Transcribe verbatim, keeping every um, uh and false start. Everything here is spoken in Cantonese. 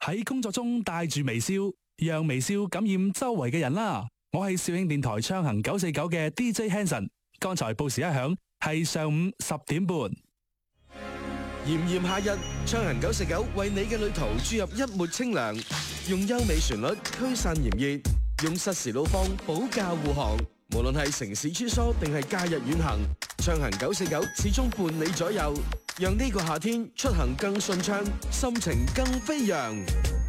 喺工作中帶住微笑，讓微笑感染周圍嘅人啦。我係肇慶電台暢行九四九嘅 D J Hanson， 剛才報時一響係上午十點半。 炎炎夏日，暢行九四九為你嘅旅途注入一抹清涼，用優美旋律驅散炎熱，用實時路況保駕護航。無論係城市穿梭定係假日遠行，暢行九四九始終伴你左右，讓呢個夏天出行更順暢，心情更飛揚。